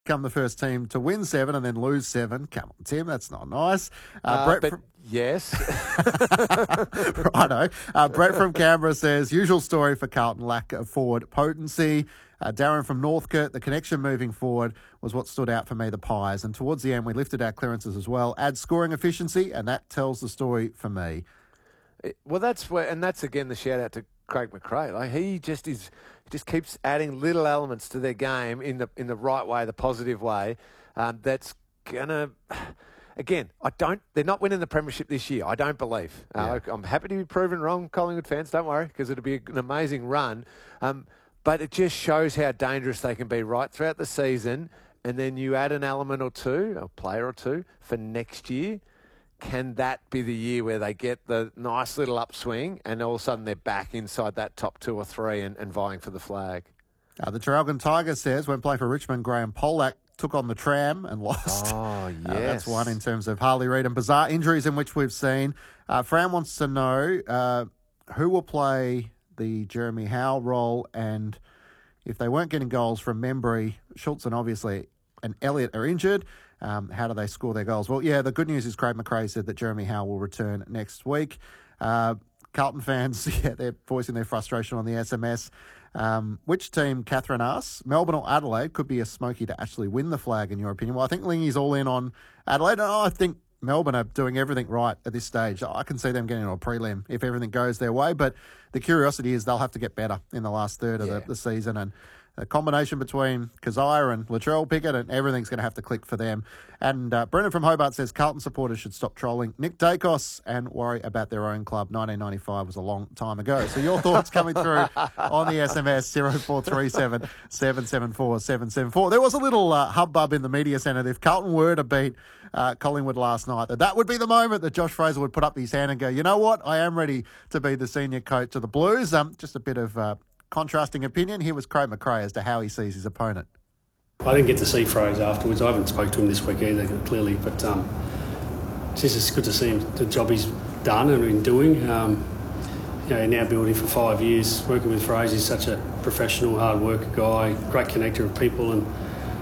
become the first team to win 7 and then lose 7. Come on, Tim, that's not nice. Yes. Righto. Brett from Canberra says, usual story for Carlton, lack of forward potency. Darren from Northcote, the connection moving forward was what stood out for me, the Pies. And towards the end, we lifted our clearances as well. Add scoring efficiency, and that tells the story for me. Well, that's again the shout out to Craig McRae. Like he just keeps adding little elements to their game in the right way, the positive way. That's gonna. Again, they're not winning the premiership this year, I don't believe. I'm happy to be proven wrong, Collingwood fans, don't worry, because it'll be an amazing run. But it just shows how dangerous they can be right throughout the season. And then you add an element or two, a player or two, for next year. Can that be the year where they get the nice little upswing and all of a sudden they're back inside that top 2 or 3 and vying for the flag? The Traralgon Tiger says, when playing for Richmond, Graham Polak took on the tram and lost. Oh, yes. That's one in terms of Harley Reid and bizarre injuries in which we've seen. Fran wants to know who will play the Jeremy Howe role, and if they weren't getting goals from Membry, Schultz and obviously and Elliott are injured, how do they score their goals? Well, yeah, the good news is Craig McRae said that Jeremy Howe will return next week. Carlton fans, they're voicing their frustration on the SMS. Which team, Catherine asks, Melbourne or Adelaide, could be a smoky to actually win the flag, in your opinion? Well, I think Lingy's all in on Adelaide. I think Melbourne are doing everything right at this stage. I can see them getting into a prelim if everything goes their way, but the curiosity is they'll have to get better in the last third of the season, and a combination between Keziah and Latrell Pickett, and everything's going to have to click for them. And Brendan from Hobart says Carlton supporters should stop trolling Nick Dacos and worry about their own club. 1995 was a long time ago. So your thoughts coming through on the SMS 0437 774 774. There was a little hubbub in the media centre. If Carlton were to beat Collingwood last night, that would be the moment that Josh Fraser would put up his hand and go, you know what, I am ready to be the senior coach of the Blues. Just a bit of contrasting opinion. Here was Craig McRae as to how he sees his opponent. I didn't get to see Fraser afterwards. I haven't spoke to him this week either, clearly, but it's just good to see him, the job he's done and been doing. Now building for 5 years, working with Fraser. He's such a professional, hard worker guy, great connector of people, and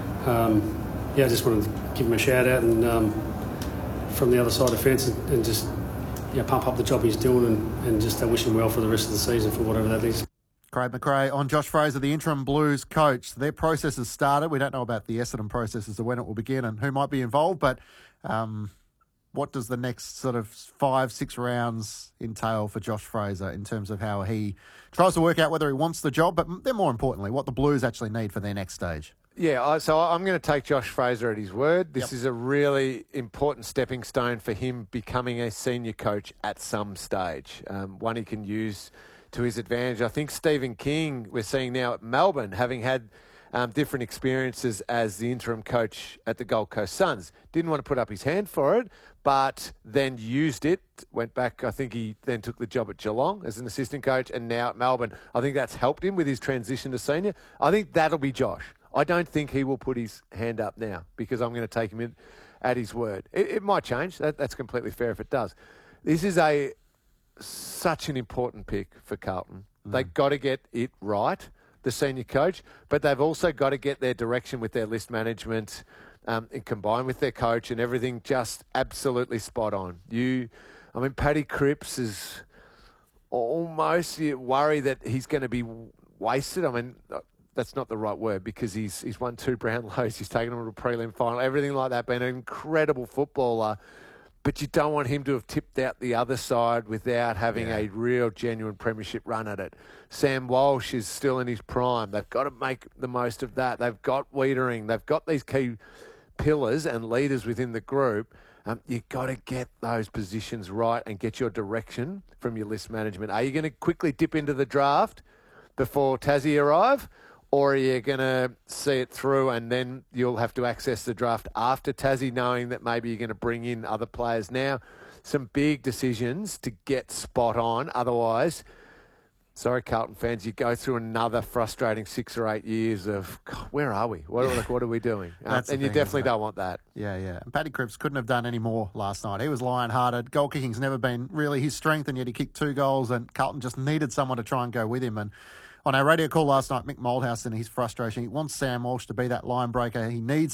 I just wanted to give him a shout out and from the other side of the fence and just pump up the job he's doing and just wish him well for the rest of the season for whatever that is. Craig McRae on Josh Fraser, the interim Blues coach. Their process has started. We don't know about the Essendon process as to when it will begin and who might be involved, but what does the next sort of 5-6 rounds entail for Josh Fraser in terms of how he tries to work out whether he wants the job, but then more importantly, what the Blues actually need for their next stage? Yeah, so I'm going to take Josh Fraser at his word. This is a really important stepping stone for him becoming a senior coach at some stage, one he can use to his advantage. I think Stephen King, we're seeing now at Melbourne, having had different experiences as the interim coach at the Gold Coast Suns, didn't want to put up his hand for it, but then used it, went back. I think he then took the job at Geelong as an assistant coach, and now at Melbourne. I think that's helped him with his transition to senior. I think that'll be Josh. I don't think he will put his hand up now because I'm going to take him in at his word. It might change. That's completely fair if it does. This is such an important pick for Carlton. They've got to get it right, the senior coach, but they've also got to get their direction with their list management and combined with their coach and everything just absolutely spot on. Paddy Cripps is almost worry that he's going to be wasted. That's not the right word because he's won 2 Brownlows. He's taken them to a prelim final, everything like that. Been an incredible footballer. But you don't want him to have tipped out the other side without having a real, genuine premiership run at it. Sam Walsh is still in his prime. They've got to make the most of that. They've got Wiedering. They've got these key pillars and leaders within the group. You've got to get those positions right and get your direction from your list management. Are you going to quickly dip into the draft before Tassie arrive? Or are you going to see it through and then you'll have to access the draft after Tassie, knowing that maybe you're going to bring in other players now? Some big decisions to get spot on. Otherwise, sorry, Carlton fans, you go through another frustrating 6 or 8 years of, God, where are we? What are we doing? And you definitely don't want that. Yeah. And Paddy Cripps couldn't have done any more last night. He was lion-hearted. Goal kicking's never been really his strength, and yet he kicked 2 goals, and Carlton just needed someone to try and go with him. And on our radio call last night, Mick Moldhouse and his frustration, he wants Sam Walsh to be that line breaker. He needs